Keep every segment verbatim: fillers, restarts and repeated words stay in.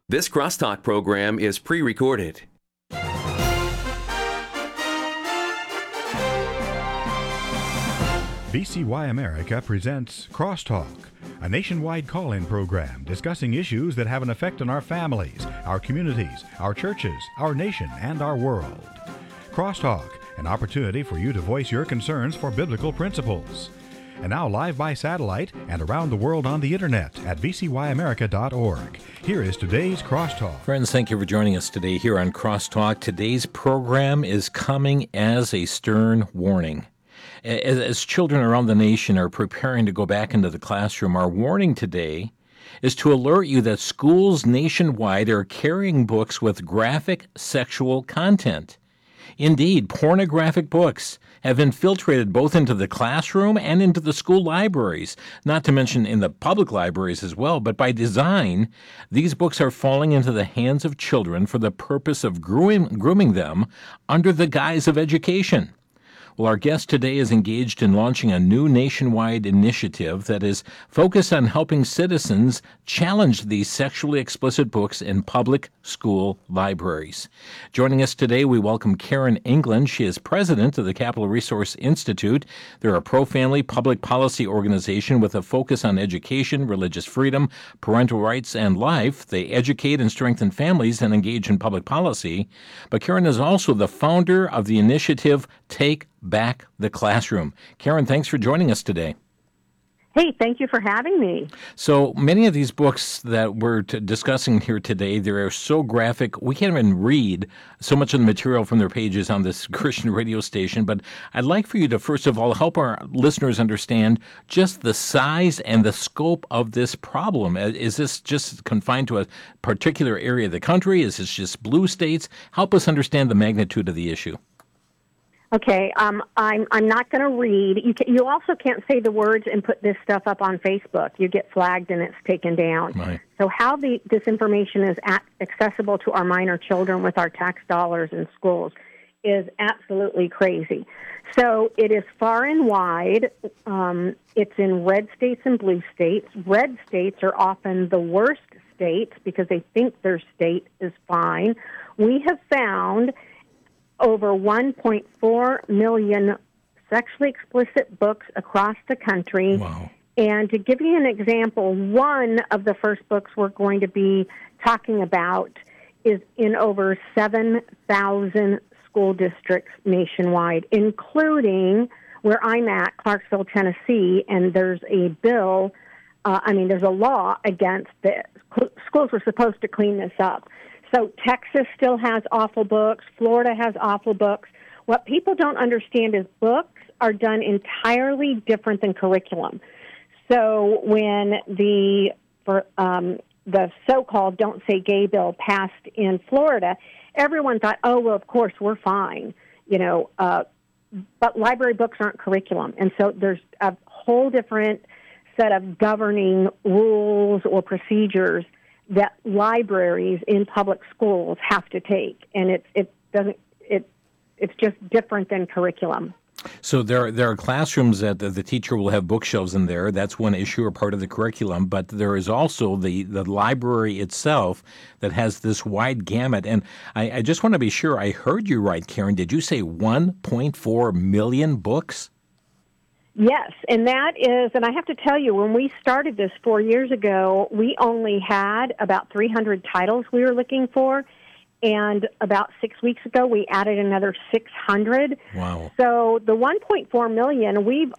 This Crosstalk program is pre-recorded. V C Y America presents Crosstalk, a nationwide call-in program discussing issues that have an effect on our families, our communities, our churches, our nation, and our world. Crosstalk, an opportunity for you to voice your concerns for biblical principles. And now live by satellite and around the world on the internet at v c y america dot org. Here is today's Crosstalk. Friends, thank you for joining us today here on Crosstalk. Today's program is coming as a stern warning. As, as children around the nation are preparing to go back into the classroom, our warning today is to alert you that schools nationwide are carrying books with graphic sexual content. Indeed, pornographic books have infiltrated both into the classroom and into the school libraries, not to mention in the public libraries as well. But by design, these books are falling into the hands of children for the purpose of grooming, grooming them under the guise of education. Well, our guest today is engaged in launching a new nationwide initiative that is focused on helping citizens challenge these sexually explicit books in public school libraries. Joining us today, we welcome Karen England. She is president of the Capital Resource Institute. They're a pro-family public policy organization with a focus on education, religious freedom, parental rights, and life. They educate and strengthen families and engage in public policy. But Karen is also the founder of the initiative Take Back the Classroom. Karen, thanks for joining us today. Hey, thank you for having me. So many of these books that we're t- discussing here today, they're so graphic, we can't even read so much of the material from their pages on this Christian radio station. But I'd like for you to, first of all, help our listeners understand just the size and the scope of this problem. Is this just confined to a particular area of the country? Is this just blue states? Help us understand the magnitude of the issue. Okay, um, I'm I'm not going to read. You can, you also can't say the words and put this stuff up on Facebook. You get flagged and it's taken down. Right. So how the this information is at, accessible to our minor children with our tax dollars in schools is absolutely crazy. So it is far and wide. Um, it's in red states and blue states. Red states are often the worst states because they think their state is fine. We have found over one point four million sexually explicit books across the country. Wow. And to give you an example, one of the first books we're going to be talking about is in over seven thousand school districts nationwide, including where I'm at, Clarksville, Tennessee, and there's a bill, uh, I mean, there's a law against this. Schools were supposed to clean this up. So Texas still has awful books. Florida has awful books. What people don't understand is books are done entirely different than curriculum. So when the for, um, the so-called Don't Say Gay bill passed in Florida, everyone thought, oh, well, of course, we're fine. You know, uh, but library books aren't curriculum. And so there's a whole different set of governing rules or procedures that libraries in public schools have to take, and it it doesn't it it's just different than curriculum. So there there are classrooms that the, the teacher will have bookshelves in there. That's one issue or part of the curriculum. But there is also the, the library itself that has this wide gamut. And I, I just want to be sure I heard you right, Karen. Did you say one point four million books? Yes, and that is, and I have to tell you, when we started this four years ago, we only had about three hundred titles we were looking for, and about six weeks ago, we added another six hundred. Wow. So the one point four million, we've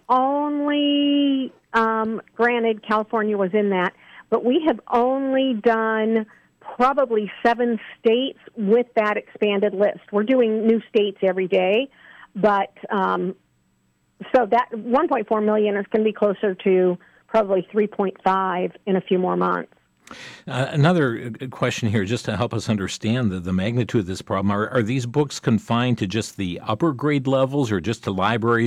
only, um, granted, California was in that, but we have only done probably seven states with that expanded list. We're doing new states every day, but um so that one point four million is going to be closer to probably three point five in a few more months. Uh, another question here, just to help us understand the, the magnitude of this problem. Are, are these books confined to just the upper grade levels or just to libraries